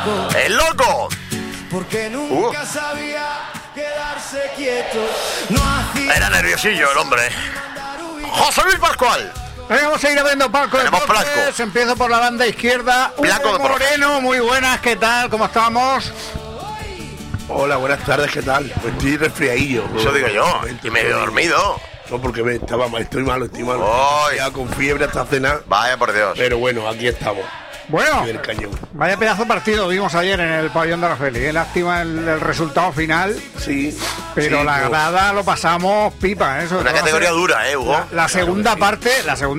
¡El loco! Porque nunca sabía quedarse quieto. No hacía... Era nerviosillo el hombre. José Luis Pascual. Venga, vamos a ir abriendo palco. Tenemos Blanco. Empiezo por la banda izquierda. Blanco Hugo Moreno, muy buenas, ¿qué tal? ¿Cómo estamos? Hola, buenas tardes, ¿qué tal? Pues estoy resfriadillo. Eso digo yo, y medio dormido. No, porque estoy malo. Ay. Ya con fiebre hasta cenar. Vaya por Dios. Pero bueno, aquí estamos. Bueno, El cañón. vaya pedazo de partido vimos ayer en el pabellón de Araceli. Lástima el resultado final, Sí. pero sí, la grada lo pasamos pipa. Eso. Una categoría dura, Hugo. La segunda parte,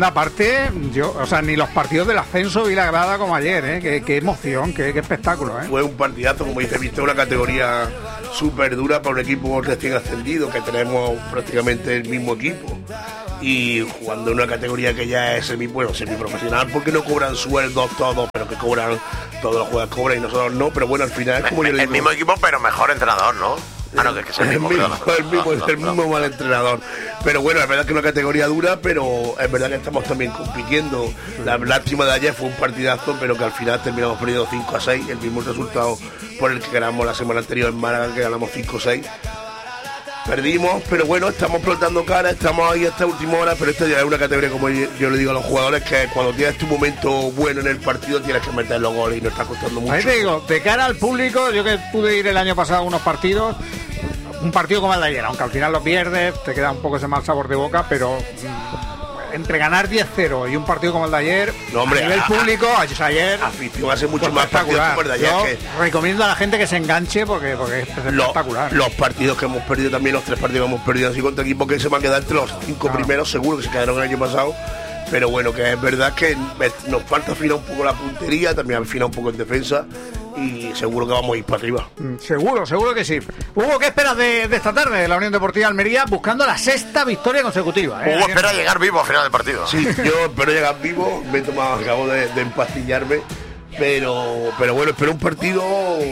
yo, o sea, ni los partidos del ascenso vi la grada como ayer, qué emoción, qué espectáculo, Fue un partidazo, como dice, viste, una categoría súper dura para un equipo recién ascendido, que tenemos prácticamente el mismo equipo. Y jugando en una categoría que ya es semiprofesional, porque no cobran sueldos todos, pero que cobran, todos los jugadores cobran y nosotros no, pero bueno, al final es como yo le El digo, mismo equipo, pero mejor entrenador, ¿no? Ah, no, que es el mismo. el mismo mal entrenador. Pero bueno, es verdad que es una categoría dura, pero es verdad que estamos también compitiendo. La lástima de ayer fue un partidazo, pero que al final terminamos perdiendo 5-6, el mismo resultado por el que ganamos la semana anterior en Málaga, que ganamos 5-6. Perdimos, pero bueno, estamos plantando cara, estamos ahí hasta última hora, pero esta ya es una categoría, como yo le digo a los jugadores, que cuando tienes tu momento bueno en el partido tienes que meter los goles y nos está costando mucho. Ahí te digo, de cara al público, yo que pude ir el año pasado a unos partidos, un partido como el de ayer, aunque al final lo pierdes, te queda un poco ese mal sabor de boca, pero entre ganar 10-0 y un partido como el de ayer, no, hombre, a nivel público, ayer afición hace mucho pues más partidos como el de ayer. Yo recomiendo a la gente que se enganche porque es espectacular. Los partidos que hemos perdido también, los 3 partidos que hemos perdido así contra equipos que se van a quedar entre los 5 primeros, seguro que se quedaron el año pasado. Pero bueno, que es verdad que nos falta afinar un poco la puntería, también afinar un poco en defensa y seguro que vamos a ir para arriba. Seguro que sí. Hugo, ¿qué esperas de esta tarde de la Unión Deportiva Almería buscando la 6ª victoria consecutiva? Hugo espera llegar vivo al final del partido. Sí, yo espero llegar vivo, acabo de empastillarme, pero bueno, espero un partido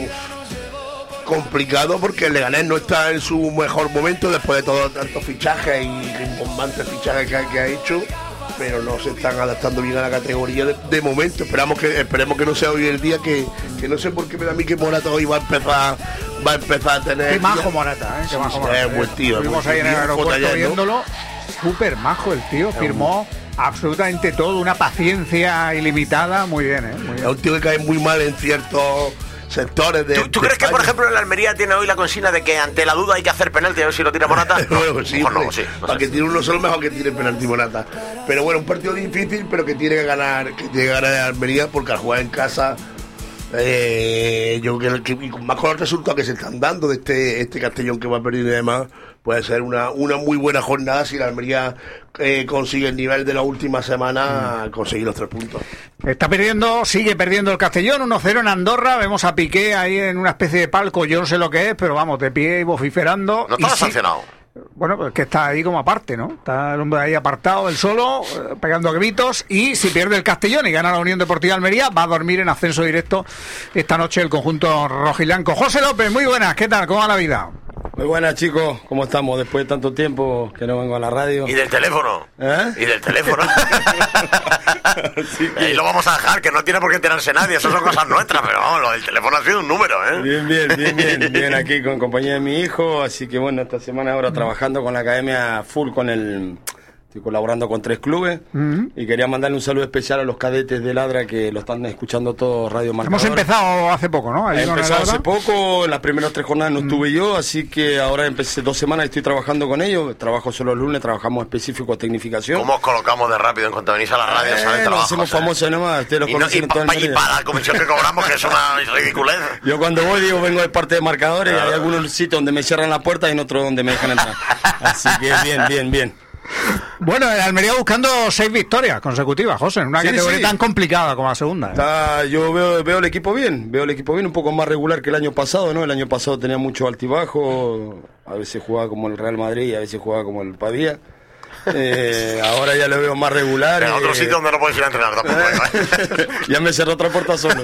complicado porque el Leganés no está en su mejor momento después de todos tantos fichajes y rimbombantes fichajes que ha hecho, pero no se están adaptando bien a la categoría de momento. Esperemos que no sea hoy el día que no sé por qué me da a mí que Morata hoy va a empezar a tener... Qué majo Morata, qué majo Morata. Es buen tío. Estuvimos ahí en el aeropuerto viéndolo, súper majo el tío, firmó absolutamente todo, una paciencia ilimitada, muy bien, muy bien. Es un tío que cae muy mal en ciertos sectores de... ¿Tú crees que, por ejemplo, en la Almería tiene hoy la consigna de que ante la duda hay que hacer penalti a ver si lo tira Morata? Bueno, pues sí, no sé. Para que tire uno solo, mejor que tire penalti Morata. Pero bueno, un partido difícil, pero que tiene que ganar Almería, porque al jugar en casa, yo creo que más con los resultados que se están dando de este Castellón que va a perder y demás, puede ser una muy buena jornada si la Almería consigue el nivel de la última semana, conseguir los 3 puntos. Sigue perdiendo el Castellón, 1-0 en Andorra. Vemos a Piqué ahí en una especie de palco, yo no sé lo que es, pero vamos, de pie y vociferando. No estaba sancionado. Bueno, pues que está ahí como aparte, ¿no? Está el hombre ahí apartado, él solo, pegando gritos, y si pierde el Castellón y gana la Unión Deportiva Almería, va a dormir en ascenso directo esta noche el conjunto rojiblanco. José López, muy buenas, ¿qué tal? ¿Cómo va la vida? Muy buenas, chicos, ¿cómo estamos? Después de tanto tiempo que no vengo a la radio. ¿Y del teléfono? ¿Eh? ¿Y del teléfono? Sí, Ahí lo vamos a dejar, que no tiene por qué enterarse nadie, eso son cosas nuestras, pero vamos, lo del teléfono ha sido un número, Bien aquí con compañía de mi hijo, así que bueno, esta semana ahora trabajando con la academia full estoy colaborando con 3 clubes y quería mandarle un saludo especial a los cadetes de Ladra que lo están escuchando todos Radio Marcador. Hemos empezado hace poco, ¿no? He empezado hace poco, en las primeras 3 jornadas no estuve yo, así que ahora empecé 2 semanas y estoy trabajando con ellos. Trabajo solo los lunes, trabajamos específico tecnificación. ¿Cómo os colocamos de rápido en cuanto venís a la radio? Nos hacemos famosos nomás, ustedes lo conocen todo el mundo. Y para la comisión que cobramos, que es una ridiculez. Yo cuando voy digo vengo de parte de Marcadores, claro. Hay algunos sitios donde me cierran la puerta y en otros donde me dejan entrar. Así que bien. Bueno, el Almería buscando 6 victorias consecutivas, José, en una categoría tan complicada como la segunda. Yo veo el equipo bien, un poco más regular que el año pasado, ¿no? El año pasado tenía mucho altibajo, a veces jugaba como el Real Madrid y a veces jugaba como el Pavía. Ahora ya lo veo más regular. En otro sitio donde no puedes ir a entrenar tampoco. Ya me cerró otra puerta solo.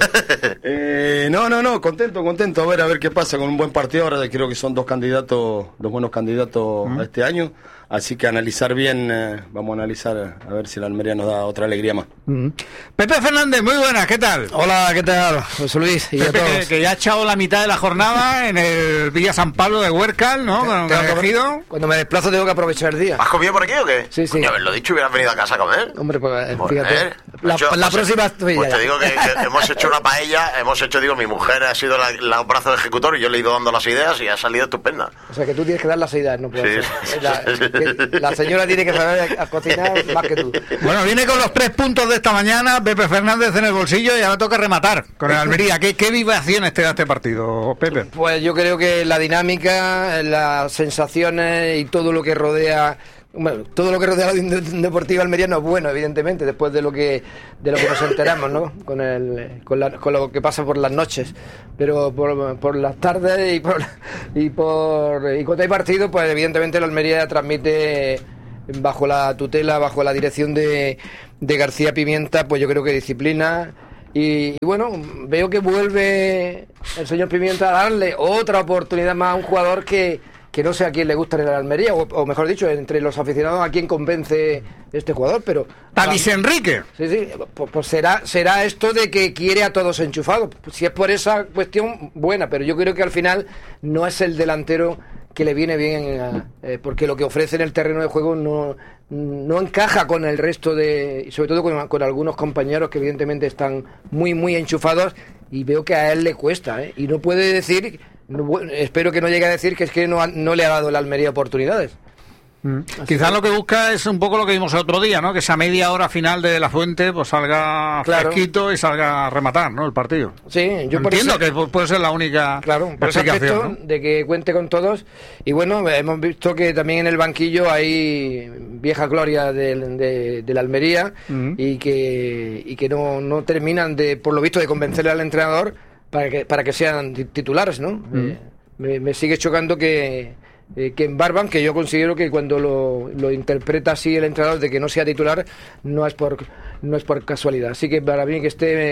No, contento. A ver qué pasa con un buen partido. Ahora creo que son dos buenos candidatos a este año. Así que analizar bien, vamos a analizar a ver si la Almería nos da otra alegría más. Pepe Fernández, muy buenas, ¿qué tal? Hola, ¿qué tal? José Luis y Pepe, a todos. que ya ha echado la mitad de la jornada en el Villa San Pablo de Huércal, ¿no? Cuando me desplazo tengo que aprovechar el día. ¿Has comido por aquí o qué? Sí. Coño, haberlo dicho, hubieras venido a casa a comer. Hombre, pues Joder, fíjate. macho, La próxima estoy pues ya. te digo que hemos hecho una paella, mi mujer ha sido la brazo de ejecutor y yo le he ido dando las ideas y ha salido estupenda. O sea que tú tienes que dar las ideas, no puedes Sí. La señora tiene que saber a cocinar más que tú. Bueno, viene con los 3 puntos de esta mañana, Pepe Fernández en el bolsillo y ahora toca rematar con el Almería. ¿Qué vibraciones te da este partido, Pepe? Pues yo creo que la dinámica, las sensaciones y todo lo que rodea... Bueno, todo lo que rodea a la Deportiva Almería no es bueno, evidentemente, después de lo que nos enteramos, ¿no? Con lo que pasa por las noches, pero por las tardes y cuando hay partido, pues evidentemente la Almería transmite bajo la tutela, bajo la dirección de García Pimienta, pues yo creo que disciplina. Y bueno, veo que vuelve el señor Pimienta a darle otra oportunidad más a un jugador que no sé a quién le gusta en el Almería, o mejor dicho, entre los aficionados a quién convence este jugador, pero... Tavis Enrique. Sí, pues será esto de que quiere a todos enchufados. Si es por esa cuestión, buena, pero yo creo que al final no es el delantero que le viene bien, porque lo que ofrece en el terreno de juego no encaja con el resto y sobre todo con algunos compañeros que evidentemente están muy, muy enchufados, y veo que a él le cuesta, y no puede decir... espero que no llegue a decir que es que no le ha dado la Almería oportunidades. Quizás lo que busca es un poco lo que vimos el otro día, ¿no? Que esa media hora final de La Fuente pues salga fresquito y salga a rematar, ¿no? El partido. Sí, yo entiendo que puede ser la única por ese aspecto, ¿no? De que cuente con todos. Y bueno, hemos visto que también en el banquillo hay vieja gloria de la Almería, y que no terminan por lo visto de convencerle al entrenador para que sean titulares, ¿no? Me sigue chocando que en Barban, que yo considero que cuando lo interpreta así el entrenador de que no sea titular, no es por casualidad. Así que para mí que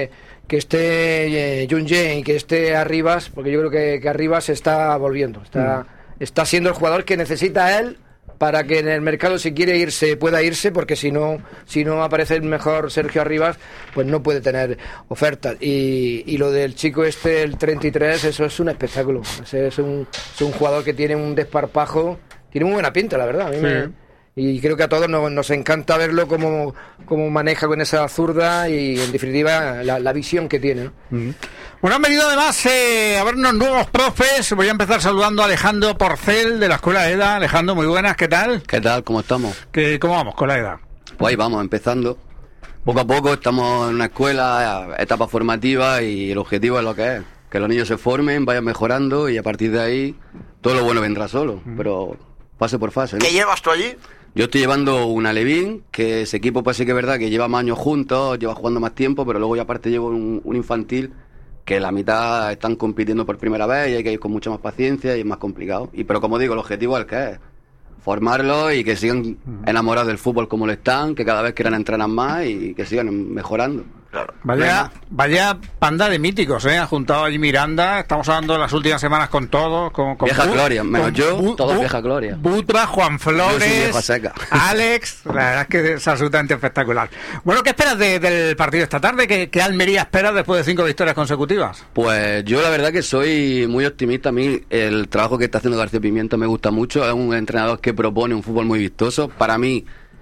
esté Jun Jae y que esté Arribas, porque yo creo que Arribas está volviendo, está siendo el jugador que necesita él para que en el mercado, si quiere irse, pueda irse, porque si no aparece el mejor Sergio Arribas, pues no puede tener ofertas. Y lo del chico el 33, eso es un espectáculo. Es un jugador que tiene un desparpajo, tiene muy buena pinta, la verdad. A mí y creo que a todos nos encanta verlo cómo maneja con esa zurda y, en definitiva, la visión que tiene, ¿no? Bueno, han venido además a vernos nuevos profes. Voy a empezar saludando a Alejandro Porcel de la Escuela EDA. Alejandro, muy buenas, ¿qué tal? ¿Qué tal? ¿Cómo estamos? ¿Cómo vamos con la EDA? Pues ahí vamos, empezando. Poco a poco estamos en una escuela, etapa formativa, y el objetivo es lo que es. Que los niños se formen, vayan mejorando, y a partir de ahí todo lo bueno vendrá solo, pero fase por fase, ¿no? ¿Qué llevas tú allí? Yo estoy llevando un alevín, que ese equipo pues sí que es verdad que lleva más años juntos, lleva jugando más tiempo, pero luego ya aparte llevo un infantil que la mitad están compitiendo por primera vez y hay que ir con mucha más paciencia y es más complicado. Pero como digo, el objetivo es el que es formarlos y que sigan enamorados del fútbol como lo están, que cada vez quieran entrenar más y que sigan mejorando. Claro. Vaya panda de míticos, ha juntado allí Miranda. Estamos hablando de las últimas semanas con todos, con vieja gloria, menos yo, todos vieja gloria. Butra, Juan Flores, Alex, la verdad es que es absolutamente espectacular. Bueno, ¿qué esperas del partido esta tarde? ¿Qué Almería esperas después de 5 victorias consecutivas? Pues yo la verdad que soy muy optimista. A mí el trabajo que está haciendo García Pimienta me gusta mucho. Es un entrenador que propone un fútbol muy vistoso. Para mí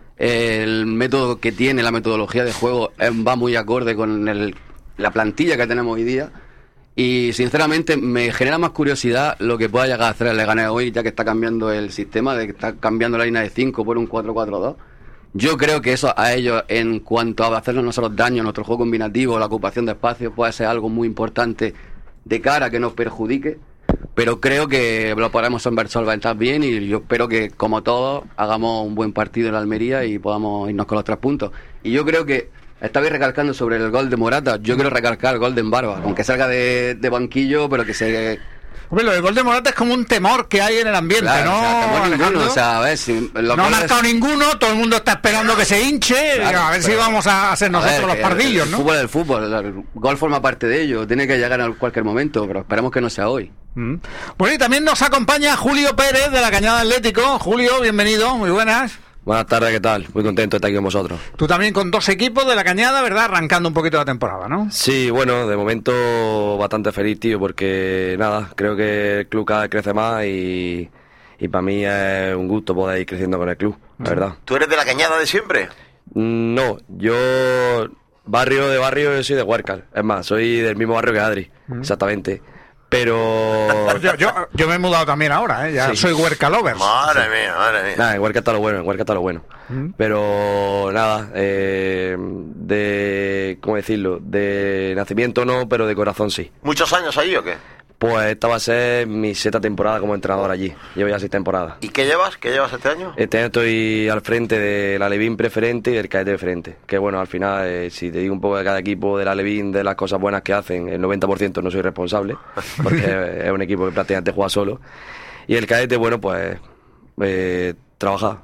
el método que tiene, la metodología de juego va muy acorde con la plantilla que tenemos hoy día, y sinceramente me genera más curiosidad lo que pueda llegar a hacer el Leganés hoy, ya que está cambiando el sistema, de que está cambiando la línea de 5 por un 4-4-2. Yo creo que eso a ellos, en cuanto a hacernos nosotros daño en nuestro juego combinativo, la ocupación de espacio, puede ser algo muy importante de cara a que nos perjudique. Pero creo que lo podremos solventar bien, y yo espero que, como todos, hagamos un buen partido en la Almería y podamos irnos con los 3 puntos. Y yo creo que estabais recalcando sobre el gol de Morata. Yo quiero recalcar el gol de Barba, aunque salga de banquillo, pero que se Hombre, lo del gol de Morata es como un temor que hay en el ambiente, Claro, ¿no? o sea, temor ninguno, Alejandro? o sea, a ver, si No ha marcado ninguno, todo el mundo está esperando que se hinche, Claro, a ver si vamos a ser nosotros los pardillos, el ¿no? fútbol es el fútbol, el gol forma parte de ello, tiene que llegar en cualquier momento, pero esperemos que no sea hoy. Bueno, y también nos acompaña Julio Pérez de la Cañada Atlético. Julio, bienvenido, muy buenas. Buenas tardes, ¿qué tal? Muy contento de estar aquí con vosotros. Tú también con 2 equipos de la Cañada, ¿verdad? Arrancando un poquito la temporada, ¿no? Sí, bueno, de momento bastante feliz, tío, porque nada, creo que el club cada vez crece más y para mí es un gusto poder ir creciendo con el club, la verdad. ¿Tú eres de la Cañada de siempre? No, yo yo soy de Huércal, es más, soy del mismo barrio que Adri, exactamente. Pero... yo me he mudado también ahora, ¿eh? Ya Sí. soy Huerca Lovers. Madre mía, madre mía. Nada, en Huércal está lo bueno, en Huércal está lo bueno. Pero nada, ¿cómo decirlo? De nacimiento no, pero de corazón sí. ¿Muchos años ahí o qué? Pues esta va a ser mi 7ª temporada como entrenador allí. Llevo ya 6 temporadas. ¿Y qué llevas? ¿Qué llevas este año? Este año estoy al frente de la Alevín preferente y del cadete preferente. Que bueno, al final, si te digo un poco de cada equipo de la Alevín, de las cosas buenas que hacen, el 90% no soy responsable, porque es un equipo que prácticamente juega solo. Y el cadete, bueno, pues trabajar,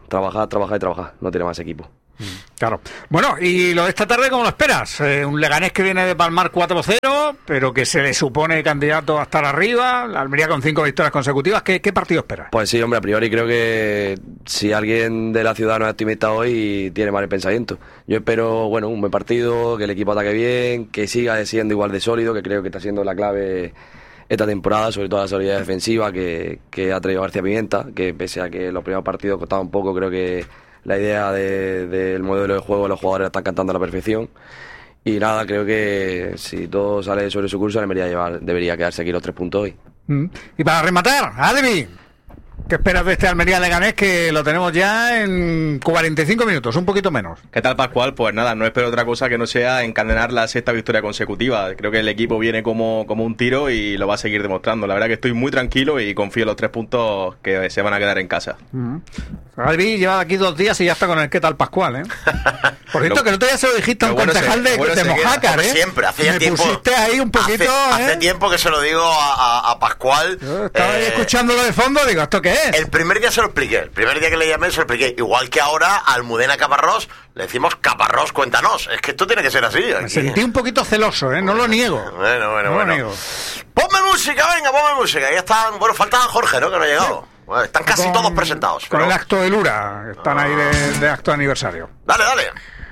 no tiene más equipo. Claro. Bueno, y lo de esta tarde, ¿cómo lo esperas? Un Leganés que viene de palmar 4-0, pero que se le supone candidato a estar arriba, la Almería con 5 victorias consecutivas. ¿Qué partido esperas? Pues sí, hombre, a priori creo que si alguien de la ciudad no es optimista hoy, tiene mal el pensamiento. Yo espero, bueno, un buen partido, que el equipo ataque bien, que siga siendo igual de sólido, que creo que está siendo la clave esta temporada, sobre todo la solidez defensiva que ha traído García Pimienta, que pese a que los primeros partidos costaban un poco, creo que la idea del modelo de juego de los jugadores están cantando a la perfección. Y nada, creo que si todo sale sobre su curso, debería quedarse aquí los 3 puntos hoy. Y para rematar, Adri, ¿qué esperas de este Almería Leganés que lo tenemos ya en 45 minutos, un poquito menos? ¿Qué tal, Pascual? Pues nada, no espero otra cosa que no sea encadenar la 6ª victoria consecutiva. Creo que el equipo viene como un tiro y lo va a seguir demostrando. La verdad que estoy muy tranquilo y confío en los 3 puntos que se van a quedar en casa. Adri lleva aquí 2 días y ya está con el ¿qué tal, Pascual? Por cierto, que el otro día se lo dijiste a un concejal de Mojácar, ¿eh? Siempre, hacía tiempo. Me pusiste ahí un poquito, hace tiempo que se lo digo a Pascual. Yo estaba ahí escuchándolo de fondo, digo, ¿esto qué es? El primer día se lo expliqué, el primer día que le llamé se lo expliqué. Igual que ahora a Almudena Caparrós le decimos Caparrós, cuéntanos. Es que esto tiene que ser así. Me sentí un poquito celoso, ¿eh? No lo niego. Bueno. Lo niego. Ponme música, venga, ponme música. Ya están, bueno, falta Jorge, ¿no? Que no ha llegado. Bueno, están casi todos presentados. Con pero... el acto de Lura, están ahí de acto de aniversario. Dale.